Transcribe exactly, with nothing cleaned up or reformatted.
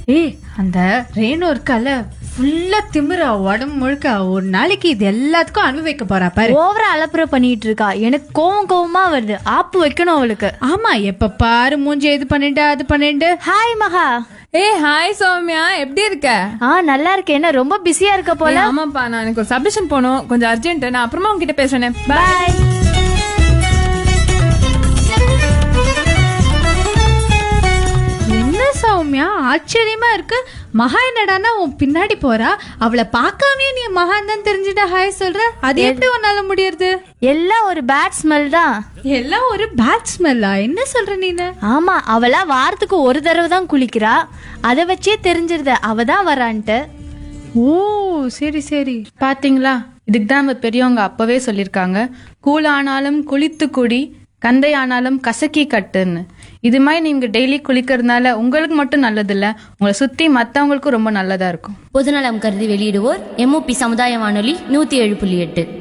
ஏய், அந்த ரேணு இருக்கால ஃபுல்லா திமிரா உடம்பு முழுக்க ஒரு நாளைக்கு இது எல்லாத்துக்கும் அனுபவிக்க போறா பாரு. ஓவரா அலப்புற பண்ணிட்டு இருக்கா. எனக்கு கோவம் கோவமா வருது. ஆப்பு வைக்கணும் அவளுக்கு. ஆமா, எப்ப பாரு மூஞ்சி இது பண்ணிட்டு அது பண்ணிட்டு. ஹாய் மகா. ஏய் ஹாய் சௌமியா, எப்படி இருக்க? ஆ நல்லா இருக்கேன். என்ன ரொம்ப பிஸியா இருக்க போல? ஏய், ஆமாப்பா, நான் எனக்கு ஒரு சப்மிஷன் போகணும், கொஞ்சம் அர்ஜென்ட். நான் அப்புறமா உங்ககிட்ட பேசுறேன். பாய். என்ன சௌமியா ஆச்சரியமா இருக்கு. மகா என்னடானா உன் பின்னாடி போறா. அவளை பார்க்காமே நீ மகான் தான் தெரிஞ்சுட்டா ஹாய் சொல்ற. அது எப்படி உன்னால முடியறது? எல்லாம் ஒரு பேட் ஸ்மெல் தான். எல்லாம் ஒரு பேட் ஸ்மெல்லா? என்ன சொல்ற நீனு? ஆமா, அவளா வாரத்துக்கு ஒரு தடவை தான் குளிக்கிறா. அதை வச்சே தெரிஞ்சிருது அவ தான் வரான்ட்டு. ஓ சரி சரி. பாத்தீங்களா, இதுக்கு தான் நம்ம பெரியவங்க அப்பவே சொல்லியிருக்காங்க, கூழ் ஆனாலும் குளித்து குடி, கந்தை ஆனாலும் கசக்கி கட்டுன்னு. இது மாதிரி நீங்க டெய்லி குளிக்கிறதுனால உங்களுக்கு மட்டும் நல்லது இல்ல, உங்களை சுத்தி மத்தவங்களுக்கும் ரொம்ப நல்லதா இருக்கும். பொதுநலம் கருதி வெளியிடுவோர் எம்ஓபி சமுதாய வானொலி நூத்தி ஏழு புள்ளி எட்டு.